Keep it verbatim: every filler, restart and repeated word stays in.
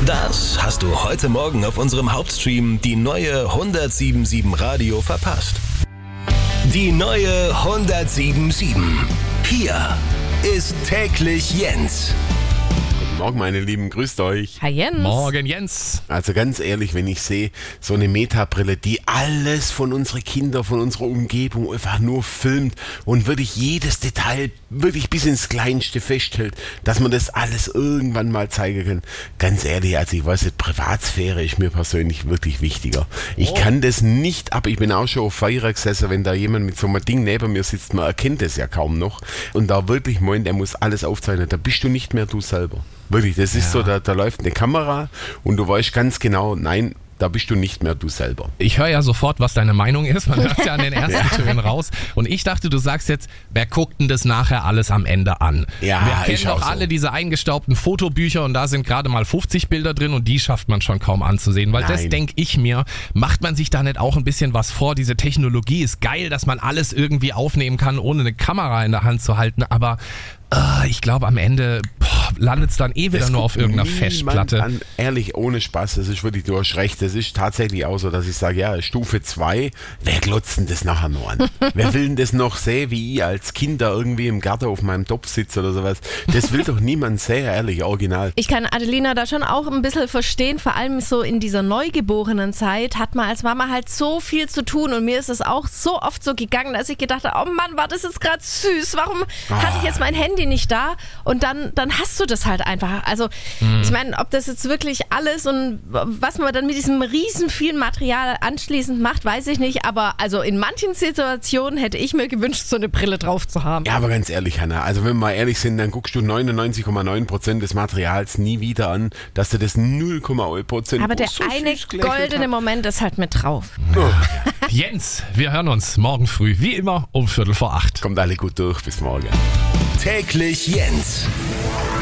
Das hast du heute Morgen auf unserem Hauptstream die neue hundertsieben Komma sieben Radio verpasst. Die neue hundertsieben Komma sieben. Hier ist täglich Jens. Guten Morgen, meine Lieben, grüßt euch. Hi Jens. Morgen, Jens. Also ganz ehrlich, wenn ich sehe, so eine Meta-Brille, die alles von unseren Kindern, von unserer Umgebung einfach nur filmt und wirklich jedes Detail wirklich bis ins Kleinste festhält, dass man das alles irgendwann mal zeigen kann. Ganz ehrlich, also ich weiß nicht, Privatsphäre ist mir persönlich wirklich wichtiger. Ich oh. kann das nicht ab, ich bin auch schon auf Feier gesessen, wenn da jemand mit so einem Ding neben mir sitzt, man erkennt das ja kaum noch und da wirklich meint, der muss alles aufzeichnen, da bist du nicht mehr du selber. Wirklich, das ist ja. so, da, da läuft eine Kamera und du weißt ganz genau, nein, da bist du nicht mehr du selber. Ich höre ja sofort, was deine Meinung ist. Man hört ja an den ersten Tönen raus. Und ich dachte, du sagst jetzt, wer guckt denn das nachher alles am Ende an? Ja, wir kennen doch so. alle diese eingestaubten Fotobücher und da sind gerade mal fünfzig Bilder drin und die schafft man schon kaum anzusehen. Weil Nein. das denke ich mir, macht man sich da nicht auch ein bisschen was vor? Diese Technologie ist geil, dass man alles irgendwie aufnehmen kann, ohne eine Kamera in der Hand zu halten. Aber äh, ich glaube, am Ende landet es dann eh wieder das nur auf irgendeiner Festplatte. An, ehrlich, ohne Spaß, das ist wirklich, du hast recht, das ist tatsächlich auch so, dass ich sage, ja, Stufe zwei, wer glotzt denn das nachher noch an? Wer will denn das noch sehen, wie ich als Kind da irgendwie im Garten auf meinem Topf sitze oder sowas? Das will doch niemand sehen, ehrlich, original. Ich kann Adelina da schon auch ein bisschen verstehen, vor allem so in dieser neugeborenen Zeit hat man als Mama halt so viel zu tun und mir ist es auch so oft so gegangen, dass ich gedacht habe, oh Mann, war das jetzt gerade süß, warum ah. hatte ich jetzt mein Handy nicht da? Und dann, dann hast du das halt einfach. Also mhm. ich meine, ob das jetzt wirklich alles und was man dann mit diesem riesen vielen Material anschließend macht, weiß ich nicht, aber also in manchen Situationen hätte ich mir gewünscht, so eine Brille drauf zu haben. Ja, aber ganz ehrlich, Hanna, also wenn wir mal ehrlich sind, dann guckst du neunundneunzig Komma neun Prozent des Materials nie wieder an, dass du das null Komma null Prozent aber der so eine goldene hat. Moment ist halt mit drauf. Oh. Jens, wir hören uns morgen früh, wie immer, um Viertel vor acht. Kommt alle gut durch, bis morgen. Täglich Jens.